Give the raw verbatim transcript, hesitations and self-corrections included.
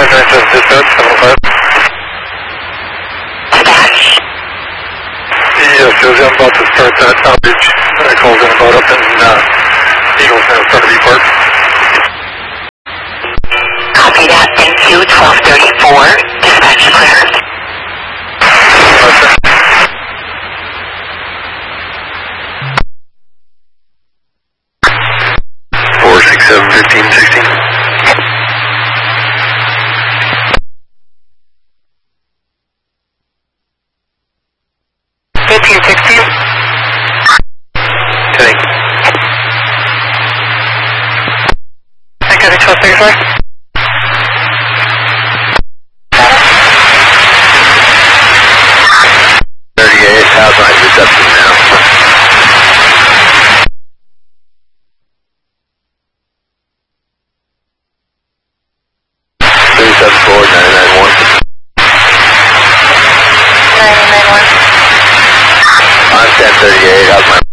five nine seven dispatch, seven oh five. Dispatch. Yes, Josie, I'm about to start that outage. I called in about up in uh, Eagles Nest, R V Park. Copy that, thank you, twelve thirty-four, dispatch cleared. four six seven fifteen sixteen. fifteen sixteen. Okay. I got a twelve thirty-four. thirty-eight, how's my reception now? three seven four nine nine one. nine nine one. I'm ten thirty-eight, how's my